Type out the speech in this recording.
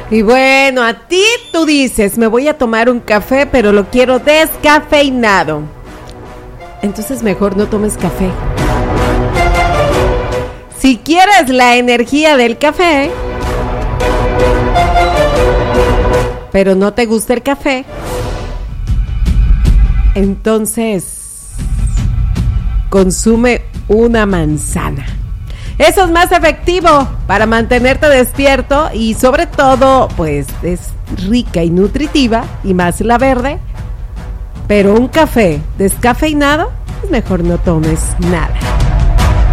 Y bueno, a ti tú dices, me voy a tomar un café, pero lo quiero descafeinado. Entonces mejor no tomes café. Si quieres la energía del café, pero no te gusta el café, entonces consume una manzana. Eso es más efectivo para mantenerte despierto y sobre todo, pues es rica y nutritiva y más la verde. Pero un café descafeinado, mejor no tomes nada.